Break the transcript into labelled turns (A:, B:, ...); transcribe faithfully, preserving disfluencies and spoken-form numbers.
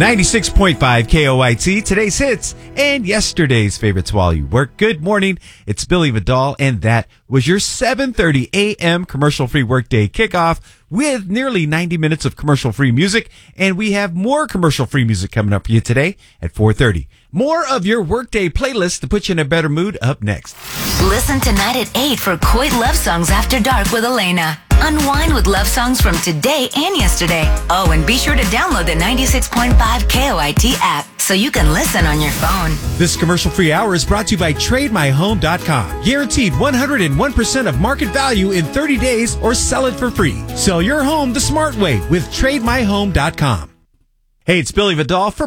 A: ninety-six point five K O I T, today's hits and yesterday's favorites while you work. Good morning, it's Billy Vidal, and that was your seven thirty a.m. commercial-free workday kickoff with nearly ninety minutes of commercial-free music, and we have more commercial-free music coming up for you today at four thirty. More of your workday playlist to put you in a better mood up next.
B: Listen tonight at eight for Coit Love Songs After Dark with Elena. Unwind with love songs from today and yesterday. Oh, and be sure to download the ninety-six point five K O I T app so you can listen on your phone.
A: This commercial-free hour is brought to you by Trade My Home dot com. Guaranteed one hundred one percent of market value in thirty days or sell it for free. Sell your home the smart way with Trade My Home dot com. Hey, it's Billy Vidal for